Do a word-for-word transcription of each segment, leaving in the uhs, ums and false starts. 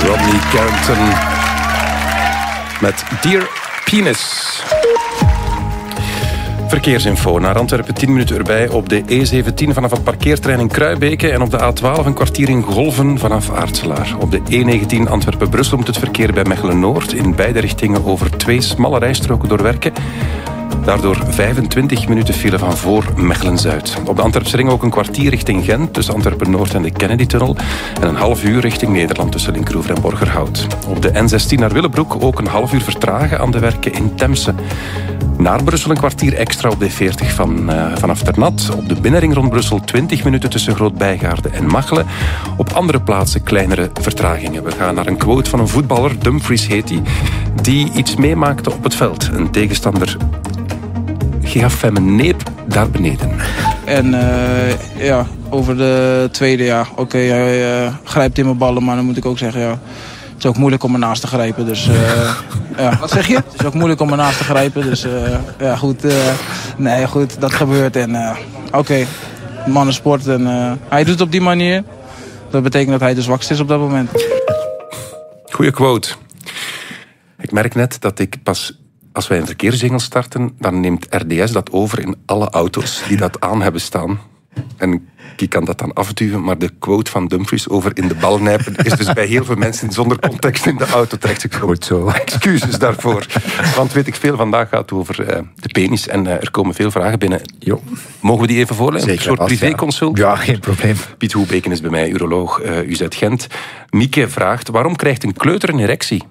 Rodney Carrington met Dear Penis. Verkeersinfo. Naar Antwerpen tien minuten erbij op de E zeventien vanaf het parkeerterrein in Kruibeke en op de A twaalf een kwartier in Golven vanaf Aartselaar. Op de E negentien Antwerpen-Brussel moet het verkeer bij Mechelen-Noord in beide richtingen over twee smalle rijstroken doorwerken. Daardoor vijfentwintig minuten file van voor Mechelen-Zuid. Op de Antwerpsring ook een kwartier richting Gent tussen Antwerpen-Noord en de Kennedy-tunnel. En een half uur richting Nederland tussen Linkroever en Borgerhout. Op de N zestien naar Willebroek ook een half uur vertragen aan de werken in Temse. Naar Brussel een kwartier extra op de veertig van, uh, vanaf Ternat. Op de binnenring rond Brussel twintig minuten tussen Groot-Bijgaarde en Machelen. Op andere plaatsen kleinere vertragingen. We gaan naar een quote van een voetballer, Dumfries heet hij, die iets meemaakte op het veld. Een tegenstander gaf hem een neep daar beneden. En uh, ja, over de tweede, ja, oké, okay, hij uh, grijpt in mijn ballen, maar dan moet ik ook zeggen, ja, het is ook moeilijk om ernaast te grijpen. Dus, uh, ja. Wat zeg je? Het is ook moeilijk om ernaast te grijpen, dus uh, ja, goed, uh, nee, goed, dat gebeurt. En uh, oké, okay, mannensport en uh, hij doet het op die manier. Dat betekent dat hij de zwakste is op dat moment. Goeie quote. Ik merk net dat ik pas... Als wij een verkeersjingle starten, dan neemt R D S dat over in alle auto's die dat aan hebben staan. En ik kan dat dan afduwen, maar de quote van Dumfries over in de bal nijpen is dus bij heel veel mensen zonder context in de auto terechtgekomen. Goed zo. Excuses daarvoor. Want weet ik veel, vandaag gaat het over uh, de penis en uh, er komen veel vragen binnen. Jo. Mogen we die even voorlezen? Zeker. Een soort privéconsult? Ja, geen probleem. Piet Hoebeken is bij mij, uroloog, uh, U Z Gent. Mieke vraagt, waarom krijgt een kleuter een erectie?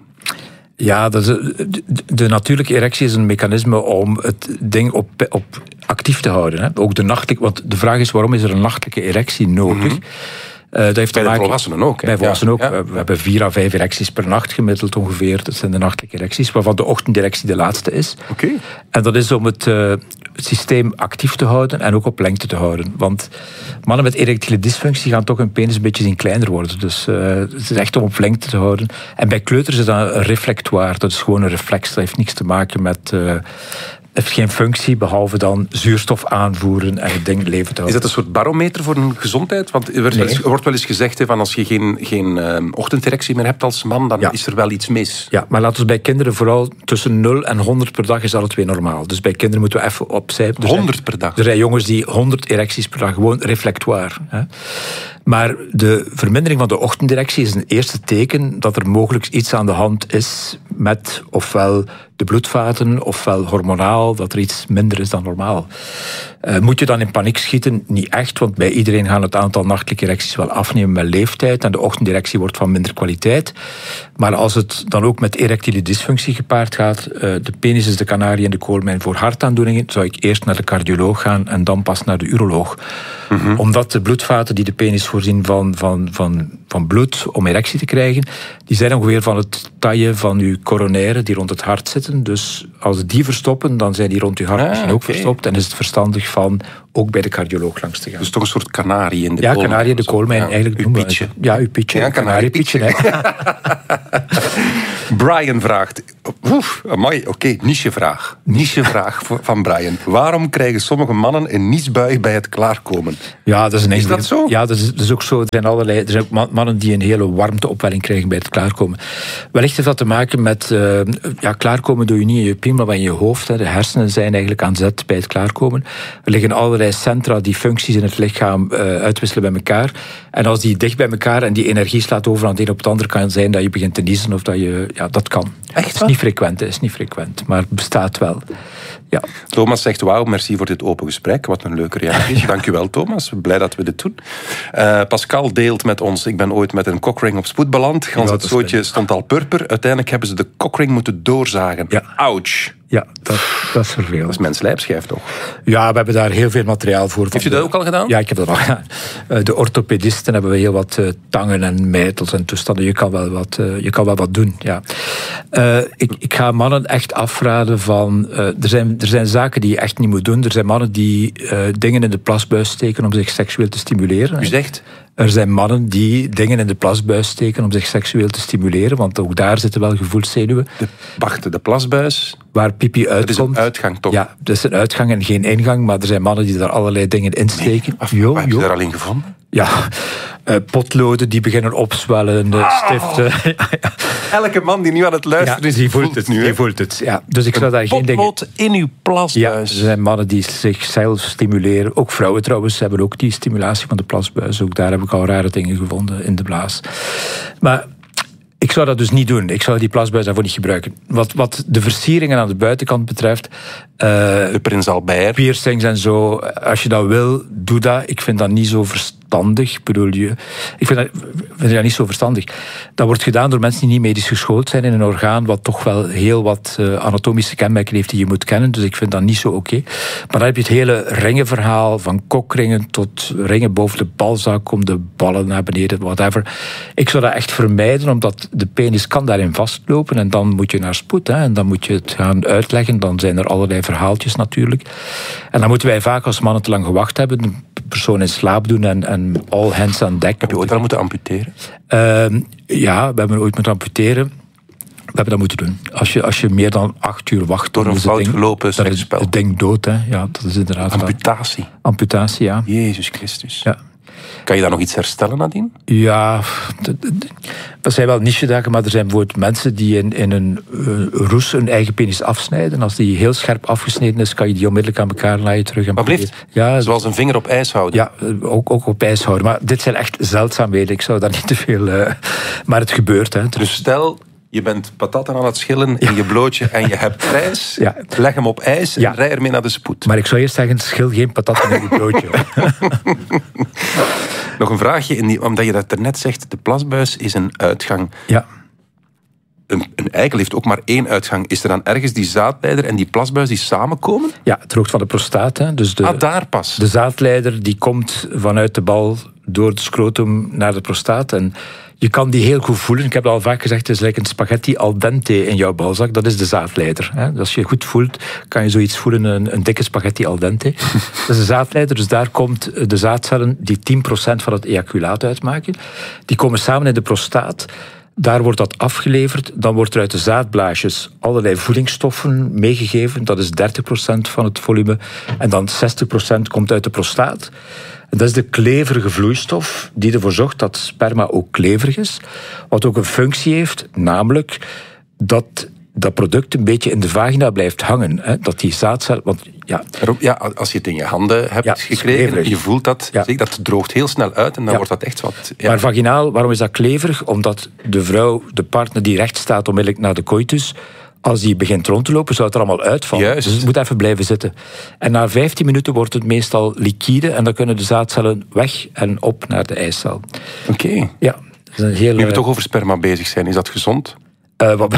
Ja, dat is, de, de natuurlijke erectie is een mechanisme om het ding op, op actief te houden. Hè. Ook de nachtelijke, want de vraag is, waarom is er een nachtelijke erectie nodig? Mm-hmm. Uh, dat heeft bij te maken, de volwassenen ook. Hè? Bij volwassenen ja. ook. Ja. We hebben vier à vijf erecties per nacht gemiddeld ongeveer. Dat zijn de nachtelijke erecties, waarvan de ochtenderectie de laatste is. Okay. En dat is om het, uh, het systeem actief te houden en ook op lengte te houden. Want mannen met erectiele dysfunctie gaan toch hun penis een beetje zien kleiner worden. Dus uh, het is echt om op lengte te houden. En bij kleuters is dat een reflectoire. Dat is gewoon een reflex. Dat heeft niks te maken met... Uh, heeft geen functie, behalve dan zuurstof aanvoeren en het ding leven te houden. Is dat een soort barometer voor een gezondheid? Want er wordt, nee. wel, eens, er wordt wel eens gezegd, hè, van als je geen, geen uh, ochtenderectie meer hebt als man, dan ja. is er wel iets mis. Ja, maar laten we bij kinderen vooral tussen nul en honderd per dag is alle twee normaal. Dus bij kinderen moeten we even opzij. Dus honderd per dag? Er zijn jongens die honderd erecties per dag, gewoon reflectoire. Hè. Maar de vermindering van de ochtenderectie is een eerste teken dat er mogelijk iets aan de hand is met ofwel de bloedvaten, ofwel hormonaal, dat er iets minder is dan normaal. Uh, moet je dan in paniek schieten? Niet echt, want bij iedereen gaan het aantal nachtelijke erecties wel afnemen met leeftijd en de ochtenderectie wordt van minder kwaliteit. Maar als het dan ook met erectiele dysfunctie gepaard gaat, uh, de penis is de kanarie in de koolmijn voor hartaandoeningen, zou ik eerst naar de cardioloog gaan en dan pas naar de uroloog. Mm-hmm. Omdat de bloedvaten die de penis voorzien van, van, van, van bloed om erectie te krijgen, die zijn ongeveer van het taille van uw coronaire die rond het hart zitten. Dus als die verstoppen, dan zijn die rond uw hart ah, misschien ook okay. verstopt. En is het verstandig van ook bij de cardioloog langs te gaan. Dus toch een soort kanarie in de ja, koolmijn. Ja, kanarie in de koolmijn. Ja, eigenlijk uw pietje. Ja, uw pietje. Ja, kanariepietje. Brian vraagt... Oef, amai, oké, okay, nichevraag. Nichevraag van Brian. Waarom krijgen sommige mannen een niesbui bij het klaarkomen? Ja, dat is, een is dat zo? Ja, dat is, dat is ook zo. Er zijn allerlei er zijn mannen die een hele warmteopwelling krijgen bij het klaarkomen. Wellicht heeft dat te maken met... Uh, ja, klaarkomen doe je niet in je piemel, maar in je hoofd. Hè. De hersenen zijn eigenlijk aan zet bij het klaarkomen. Er liggen allerlei centra die functies in het lichaam uh, uitwisselen bij elkaar. En als die dicht bij elkaar en die energie slaat over aan de een op de andere, kan het zijn dat je begint te niezen of dat je... Ja, dat kan. Echt? Het is niet frequent, het is niet frequent, maar het bestaat wel. Ja. Thomas zegt, wauw, merci voor dit open gesprek. Wat een leuke reactie. Ja. Dank u wel, Thomas. Blij dat we dit doen. Uh, Pascal deelt met ons, ik ben ooit met een cockring op spoed beland. Gans ja, het zootje stond al purper. Uiteindelijk hebben ze de cockring moeten doorzagen. Ja. Ouch. Ja, dat, dat is vervelend. Dat is mijn slijpschijf, toch? Ja, we hebben daar heel veel materiaal voor. Heeft u dat ook al gedaan? Ja, ik heb dat al gedaan. De orthopedisten hebben we heel wat uh, tangen en meitels en toestanden. Je kan wel wat, uh, je kan wel wat doen, ja. Uh, ik, ik ga mannen echt afraden van... Uh, er, zijn, er zijn zaken die je echt niet moet doen. Er zijn mannen die uh, dingen in de plasbuis steken om zich seksueel te stimuleren. U zegt... Er zijn mannen die dingen in de plasbuis steken om zich seksueel te stimuleren, want ook daar zitten wel gevoelszenuwen. De, wacht, de plasbuis? Waar pipi uitkomt. Dat is een uitgang, toch? Ja, dat is een uitgang en geen ingang, maar er zijn mannen die daar allerlei dingen in steken. Nee, jo, heb je jo. daar al in gevonden? Ja, uh, potloden die beginnen opzwellen, de oh. stiften. Elke man die nu aan het luisteren ja, is, die voelt, voelt het. nu. Die voelt het ja. Dus ik een zou daar geen dingen... potlood in uw plasbuis. Ja, er zijn mannen die zichzelf stimuleren. Ook vrouwen trouwens hebben ook die stimulatie van de plasbuis. Ook daar heb ik al rare dingen gevonden in de blaas. Maar ik zou dat dus niet doen. Ik zou die plasbuis daarvoor niet gebruiken. Wat, wat de versieringen aan de buitenkant betreft... Uh, de Prins Albert. Piercings en zo. Als je dat wil, doe dat. Ik vind dat niet zo verstandig. Ik bedoel, je, ik vind dat, vind dat niet zo verstandig. Dat wordt gedaan door mensen die niet medisch geschoold zijn in een orgaan wat toch wel heel wat uh, anatomische kenmerken heeft die je moet kennen. Dus ik vind dat niet zo oké. Okay. Maar dan heb je het hele ringenverhaal, van kokringen tot ringen boven de balzak om de ballen naar beneden, whatever. Ik zou dat echt vermijden, omdat de penis kan daarin vastlopen en dan moet je naar spoed. Hè, en dan moet je het gaan uitleggen. Dan zijn er allerlei verhaaltjes natuurlijk. En dan moeten wij vaak als mannen te lang gewacht hebben, de persoon in slaap doen en, en all hands aan dek. Heb je ooit al moeten amputeren? Uh, ja, we hebben ooit moeten amputeren. We hebben dat moeten doen. Als je, als je meer dan acht uur wacht... Door een fout ding, gelopen sekspel. Het ding dood, hè. Ja, dat is inderdaad... Amputatie. Waar. Amputatie, ja. Jezus Christus. Ja. Kan je daar nog iets herstellen nadien? Ja, dat zijn wel niche-dagen, maar er zijn bijvoorbeeld mensen die in, in een uh, roes hun eigen penis afsnijden. Als die heel scherp afgesneden is, kan je die onmiddellijk aan elkaar laaien terug. En maar blijft, ja, zoals een vinger op ijs houden? Ja, ook, ook op ijs houden. Maar dit zijn echt zeldzaamheden. Ik zou daar niet te veel... Uh, maar het gebeurt, hè. Dus stel... Je bent patatten aan het schillen in je blootje en je hebt ijs. Ja. Leg hem op ijs en ja. rij ermee naar de spoed. Maar ik zou eerst zeggen, schil geen patatten in je blootje. Nog een vraagje, in die, omdat je dat net zegt, de plasbuis is een uitgang. Ja. Een, een eikel heeft ook maar één uitgang. Is er dan ergens die zaadleider en die plasbuis die samenkomen? Ja, het droogt van de prostaat. Hè. Dus de, ah, daar pas. De zaadleider die komt vanuit de bal door het scrotum naar de prostaat. En je kan die heel goed voelen. Ik heb het al vaak gezegd, het is like een spaghetti al dente in jouw balzak. Dat is de zaadleider. Hè. Als je goed voelt, kan je zoiets voelen, een, een dikke spaghetti al dente. Dat is de zaadleider, dus daar komt de zaadcellen die tien procent van het ejaculaat uitmaken. Die komen samen in de prostaat. Daar wordt dat afgeleverd. Dan wordt er uit de zaadblaasjes allerlei voedingsstoffen meegegeven. Dat is dertig procent van het volume. En dan zestig procent komt uit de prostaat. En dat is de kleverige vloeistof die ervoor zorgt dat sperma ook kleverig is. Wat ook een functie heeft, namelijk dat dat product een beetje in de vagina blijft hangen. Hè? Dat die zaadcel... Want, ja. ja, als je het in je handen hebt ja, gekregen en je voelt dat, ja. zeg, dat droogt heel snel uit en dan ja. wordt dat echt wat... Ja. Maar vaginaal, waarom is dat kleverig? Omdat de vrouw, de partner die recht staat onmiddellijk na de coitus, als die begint rond te lopen, zou het er allemaal uitvallen. Juist. Dus het moet even blijven zitten. En na vijftien minuten wordt het meestal liquide en dan kunnen de zaadcellen weg en op naar de eicel. Oké. Okay. Ja. Hele... Nu we toch over sperma bezig zijn, is dat gezond? Uh, wat,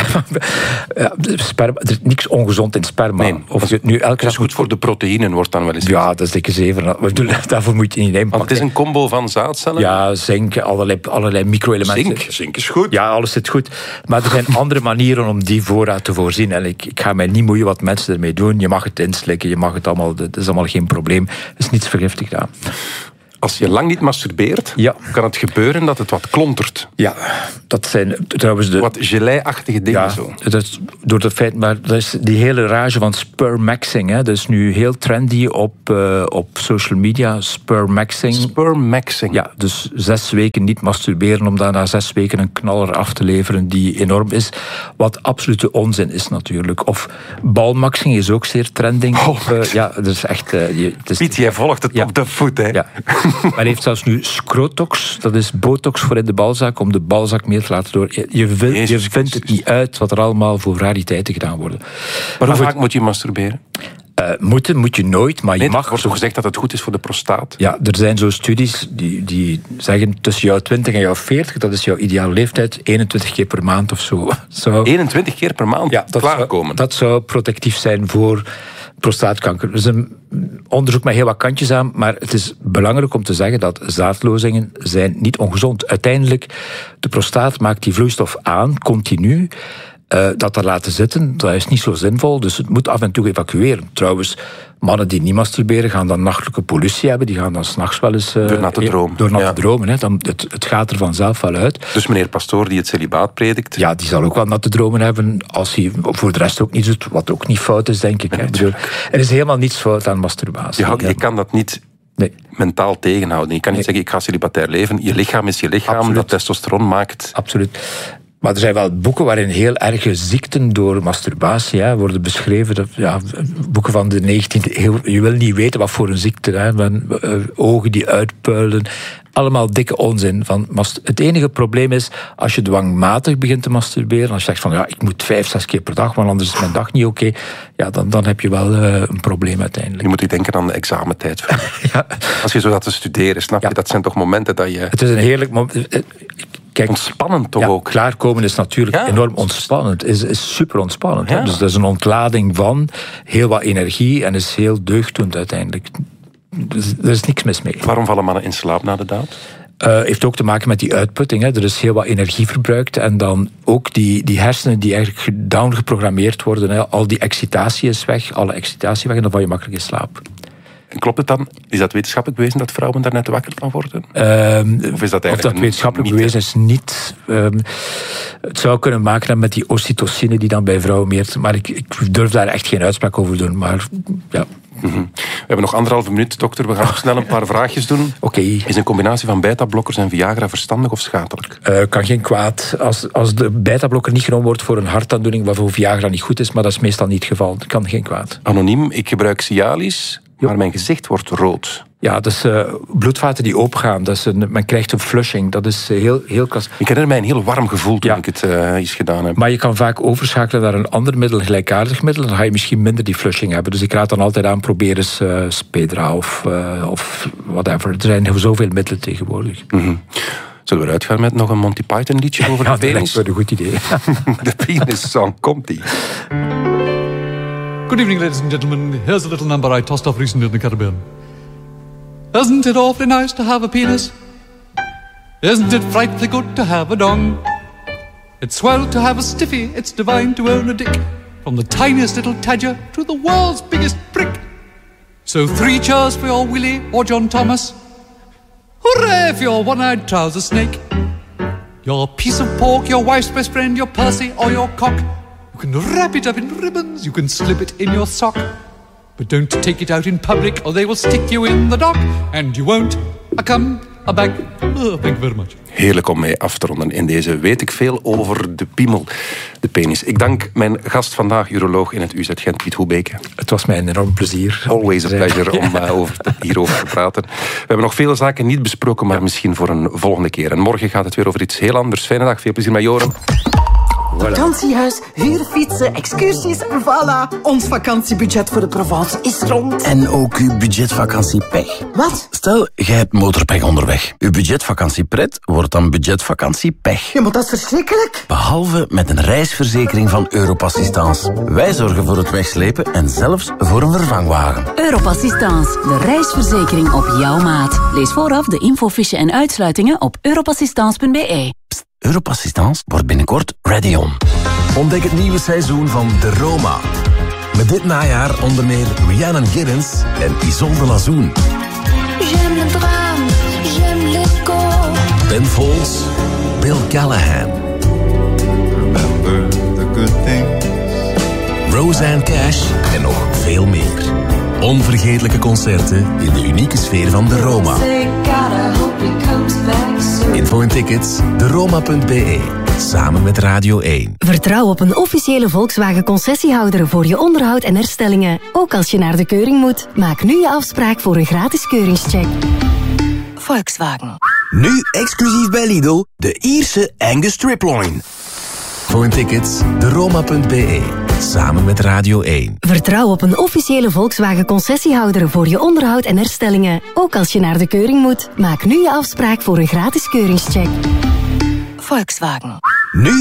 ja, sperma, er is niks ongezond in sperma. Nee, of je het nu elke dat is goed voor de proteïnen, wordt dan wel eens. Ja, dat is dikke zeven. Daarvoor moet je niet nemen. Want het is een combo van zaadcellen? Ja, zink, allerlei, allerlei micro-elementen. Zink, zink is goed. Ja, alles zit goed. Maar er zijn andere manieren om die voorraad te voorzien. En ik, ik ga mij niet moeien wat mensen ermee doen. Je mag het inslikken, je mag het allemaal, dat is allemaal geen probleem. Er is niets vergiftigd aan. Als je lang niet masturbeert, ja. kan het gebeuren dat het wat klontert. Ja, dat zijn trouwens de... Wat gelei-achtige dingen ja, zo. Dat is door het feit, maar dat is die hele rage van spermaxing. Hè. Dat is nu heel trendy op, uh, op social media, spermaxing. Spermaxing. Ja, dus zes weken niet masturberen om dan na zes weken een knaller af te leveren die enorm is. Wat absolute onzin is natuurlijk. Of balmaxing is ook zeer trending. Of, uh, ja, dat is echt... Uh, je, het is, Piet, jij volgt het ja. op de voet, hè? Ja. Maar hij heeft zelfs nu scrotox, dat is botox voor in de balzak, om de balzak meer te laten door. Je, je, vindt, je vindt het niet uit wat er allemaal voor rariteiten gedaan worden. Maar hoe vaak het, moet je masturberen? Uh, moeten moet je nooit, maar nee, je mag... Er wordt toch gezegd dat het goed is voor de prostaat? Ja, er zijn zo studies die, die zeggen tussen jouw twintig en jouw veertig, dat is jouw ideale leeftijd, eenentwintig keer per maand of zo. zo. eenentwintig keer per maand? Ja, dat klaarkomen. Zou, dat zou protectief zijn voor prostaatkanker. Er is een onderzoek met heel wat kantjes aan, maar het is belangrijk om te zeggen dat zaadlozingen zijn niet ongezond. Uiteindelijk, de prostaat maakt die vloeistof aan, continu. Uh, dat er laten zitten, dat is niet zo zinvol, dus het moet af en toe evacueren. Trouwens, mannen die niet masturberen gaan dan nachtelijke pollutie hebben, die gaan dan s'nachts wel eens... Uh, door natte dromen. Door natte ja. dromen, hè. Dan, het, het gaat er vanzelf wel uit. Dus meneer Pastoor die het celibaat predikt? Ja, die zal ook wel natte dromen hebben, als hij voor de rest ook niet doet, wat ook niet fout is, denk ik. Hè. Bedoel, er is helemaal niets fout aan masturbatie. Je, had, je kan dat niet Nee. Mentaal tegenhouden. Je kan niet nee. zeggen, ik ga celibatair leven. Je lichaam is je lichaam, Absoluut. Dat testosteron maakt... Absoluut. Maar er zijn wel boeken waarin heel erge ziekten door masturbatie hè, worden beschreven. Dat, ja, boeken van de negentiende eeuw. Je wil niet weten wat voor een ziekte. Hè, met, uh, ogen die uitpuilen. Allemaal dikke onzin. Van mast- het enige probleem is, als je dwangmatig begint te masturberen, als je zegt van, ja, ik moet vijf, zes keer per dag, want anders is mijn dag niet oké, okay, ja, dan, dan heb je wel uh, een probleem uiteindelijk. Je moet je denken aan de examentijd. ja. Als je zo gaat te studeren, snap je? Ja. Dat zijn toch momenten dat je... Het is een heerlijk moment. Kijk, ontspannend toch ja, ook? Klaarkomen is natuurlijk ja. enorm ontspannend. Is, is super ontspannend. Ja. Dus dat is een ontlading van heel wat energie en is heel deugddoend uiteindelijk. Dus, er is niks mis mee. Waarom vallen mannen in slaap na de daad? Uh, heeft ook te maken met die uitputting. Hè. Er is heel wat energie verbruikt. En dan ook die, die hersenen die eigenlijk down geprogrammeerd worden. Hè. Al die excitatie is weg, alle excitatie weg en dan val je makkelijk in slaap. En klopt het dan? Is dat wetenschappelijk bewezen dat vrouwen daar net wakker van worden? Um, of is dat, of dat wetenschappelijk bewezen is niet. Um, het zou kunnen maken hebben met die oxytocine die dan bij vrouwen meer... Maar ik, ik durf daar echt geen uitspraak over doen. Maar ja... Mm-hmm. We hebben nog anderhalve minuut, dokter. We gaan nog snel een paar vraagjes doen. Oké. Okay. Is een combinatie van beta-blokkers en Viagra verstandig of schadelijk? Uh, kan geen kwaad. Als, als de beta-blokker niet genomen wordt voor een hartaandoening waarvoor Viagra niet goed is, maar dat is meestal niet het geval. Het kan geen kwaad. Anoniem, ik gebruik Cialis, jo. maar mijn gezicht wordt rood. Ja, dat is uh, bloedvaten die opengaan. Dat is een, men krijgt een flushing. Dat is uh, heel, heel klas. Ik herinner mij een heel warm gevoel toen ja. ik het uh, eens gedaan heb. Maar je kan vaak overschakelen naar een ander middel, een gelijkaardig middel. Dan ga je misschien minder die flushing hebben. Dus ik raad dan altijd aan, probeer eens uh, Spedra of, uh, of whatever. Er zijn zoveel middelen tegenwoordig. Mm-hmm. Zullen we eruit gaan met nog een Monty Python liedje over ja, de penis? Dat is een goed idee. De penis song, komt-ie. Good evening, ladies and gentlemen. Here's a little number I tossed off recently in the Caribbean. Isn't it awfully nice to have a penis? Isn't it frightfully good to have a dong? It's swell to have a stiffy, it's divine to own a dick. From the tiniest little tadger to the world's biggest prick. So three cheers for your Willie or John Thomas. Hooray for your one-eyed trouser snake. Your piece of pork, your wife's best friend, your Percy or your cock. You can wrap it up in ribbons, you can slip it in your sock. But don't take it out in public or they will stick you in the dock. And you won't a come a back. Oh, thank you very much. Heerlijk om mee af te ronden. In deze weet ik veel over de piemel, de penis. Ik dank mijn gast vandaag, uroloog in het U Z Gent, Piet Hoebeke. Het was mij een enorm plezier. Always a pleasure om uh, over te, hierover te praten. We hebben nog vele zaken niet besproken, maar ja. misschien voor een volgende keer. En morgen gaat het weer over iets heel anders. Fijne dag, veel plezier met Joren. Voilà. Vakantiehuis, huurfietsen, excursies, voilà. Ons vakantiebudget voor de Provence is rond. En ook uw budgetvakantiepech. Wat? Stel, jij hebt motorpech onderweg. Uw budgetvakantiepret wordt dan budgetvakantiepech. Ja, maar dat is verschrikkelijk. Behalve met een reisverzekering van Europassistance. Wij zorgen voor het wegslepen en zelfs voor een vervangwagen. Europassistance, de reisverzekering op jouw maat. Lees vooraf de infofiche en uitsluitingen op europassistance punt b e. Europassistance wordt binnenkort ready on. Ontdek het nieuwe seizoen van De Roma. Met dit najaar onder meer Rhiannon Giddens en Isolde Lazoen. J'aime le drame, j'aime l'écho. Ben Folds, Bill Callahan. Remember the good things. Roseanne Cash en nog veel meer. Onvergetelijke concerten in de unieke sfeer van De Roma. Info en tickets, de roma punt b e. Samen met Radio één. Vertrouw op een officiële Volkswagen concessiehouder voor je onderhoud en herstellingen. Ook als je naar de keuring moet. Maak nu je afspraak voor een gratis keuringscheck. Volkswagen. Nu exclusief bij Lidl, de Ierse Angus Striploin. Info en tickets, de roma punt b e. Samen met Radio één. Vertrouw op een officiële Volkswagen concessiehouder voor je onderhoud en herstellingen. Ook als je naar de keuring moet. Maak nu je afspraak voor een gratis keuringscheck. Volkswagen. Nu